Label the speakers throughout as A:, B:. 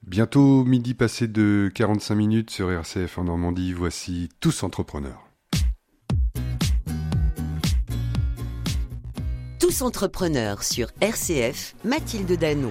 A: Bientôt midi passé de 45 minutes sur RCF en Normandie, voici Tous Entrepreneurs.
B: Tous Entrepreneurs sur RCF, Mathilde Danon.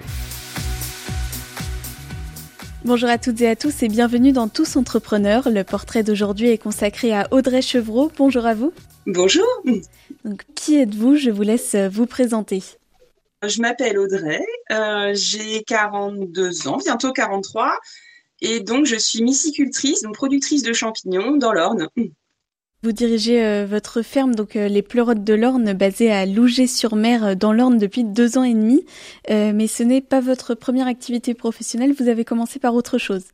C: Bonjour à toutes et à tous et bienvenue dans Tous Entrepreneurs. Le portrait d'aujourd'hui est consacré à Audrey Chevreau. Bonjour à vous.
D: Bonjour.
C: Donc, qui êtes-vous ? Je vous laisse vous présenter.
D: Je m'appelle Audrey, j'ai 42 ans, bientôt 43, et donc je suis mycicultrice, donc productrice de champignons dans l'Orne.
C: Vous dirigez votre ferme, donc les Pleurotes de l'Orne, basée à Louget-sur-Mer dans l'Orne depuis 2 ans et demi. Mais ce n'est pas votre première activité professionnelle, vous avez commencé par autre chose.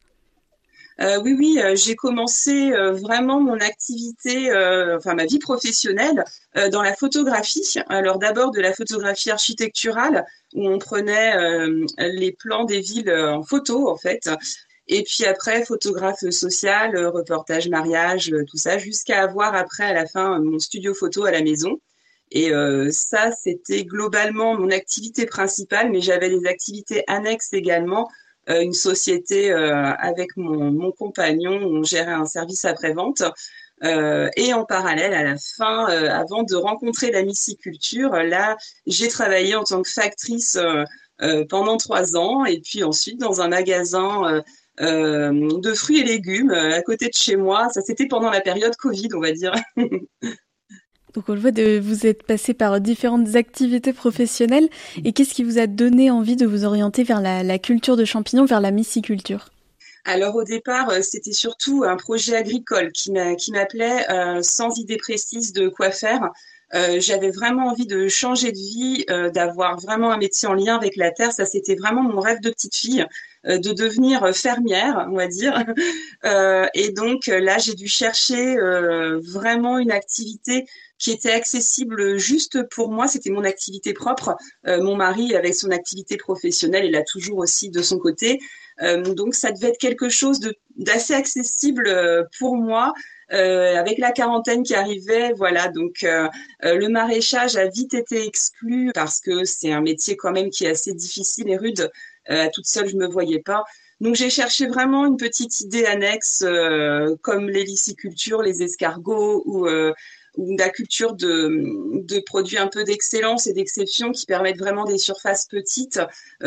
D: Oui, j'ai commencé vraiment mon activité, ma vie professionnelle dans la photographie. Alors d'abord de la photographie architecturale, où on prenait les plans des villes en photo en fait. Et puis après, photographe social, reportage, mariage, tout ça, jusqu'à avoir après à la fin mon studio photo à la maison. Et ça, c'était globalement mon activité principale, mais j'avais des activités annexes également. Une société avec mon compagnon, on gérait un service après-vente. Et en parallèle, à la fin, avant de rencontrer la myciculture, là, j'ai travaillé en tant que factrice pendant 3 ans. Et puis ensuite, dans un magasin de fruits et légumes à côté de chez moi. Ça, c'était pendant la période Covid, on va dire.
C: Donc on le voit, vous êtes passé par différentes activités professionnelles. Et qu'est-ce qui vous a donné envie de vous orienter vers la culture de champignons, vers la myciculture ?
D: Alors au départ, c'était surtout un projet agricole qui m'appelait sans idée précise de quoi faire. J'avais vraiment envie de changer de vie, d'avoir vraiment un métier en lien avec la terre. Ça, c'était vraiment mon rêve de petite fille, de devenir fermière, on va dire. Et donc là, j'ai dû chercher vraiment une activité qui était accessible juste pour moi. C'était mon activité propre. Mon mari, avec son activité professionnelle, il l'a toujours aussi de son côté. Donc ça devait être quelque chose d'assez accessible pour moi. Avec la quarantaine qui arrivait, voilà, donc le maraîchage a vite été exclu parce que c'est un métier quand même qui est assez difficile et rude. Toute seule, je me voyais pas. Donc j'ai cherché vraiment une petite idée annexe comme l'héliciculture, les escargots ou la culture de produits un peu d'excellence et d'exception qui permettent vraiment des surfaces petites,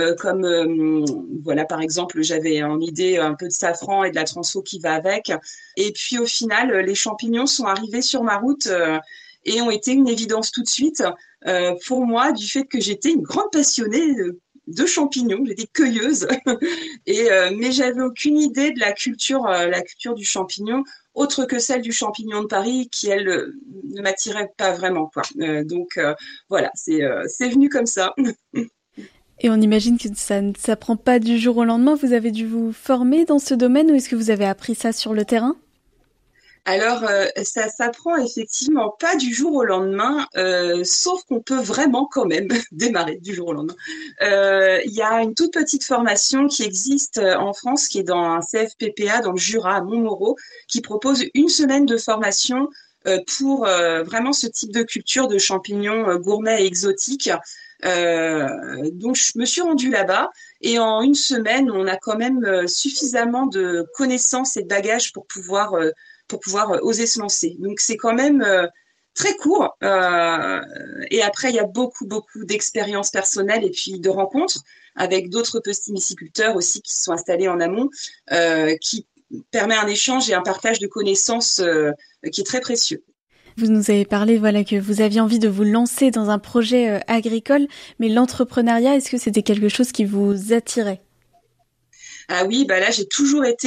D: voilà, par exemple, j'avais en idée un peu de safran et de la transfo qui va avec. Et puis au final, les champignons sont arrivés sur ma route et ont été une évidence tout de suite pour moi du fait que j'étais une grande passionnée de champignons, j'étais cueilleuse mais j'avais aucune idée de la culture du champignon autre que celle du champignon de Paris qui elle ne m'attirait pas vraiment quoi. Voilà, c'est venu comme ça.
C: Et on imagine que ça ne s'apprend pas du jour au lendemain. Vous avez dû vous former dans ce domaine ou est-ce que vous avez appris ça sur le terrain ?
D: Alors, ça s'apprend effectivement pas du jour au lendemain, sauf qu'on peut vraiment quand même démarrer du jour au lendemain. Il y a une toute petite formation qui existe en France, qui est dans un CFPPA dans le Jura, à Montmoreau, qui propose 1 semaine de formation pour vraiment ce type de culture de champignons gourmets et exotiques. Donc, je me suis rendue là-bas et en 1 semaine, on a quand même suffisamment de connaissances et de bagages pour pouvoir oser se lancer. Donc, c'est quand même très court. Et après, il y a beaucoup d'expériences personnelles et puis de rencontres avec d'autres petits myciculteurs aussi qui se sont installés en amont, qui permet un échange et un partage de connaissances qui est très précieux.
C: Vous nous avez parlé que vous aviez envie de vous lancer dans un projet agricole, mais l'entrepreneuriat, est-ce que c'était quelque chose qui vous attirait ?
D: Ah oui, là, j'ai toujours été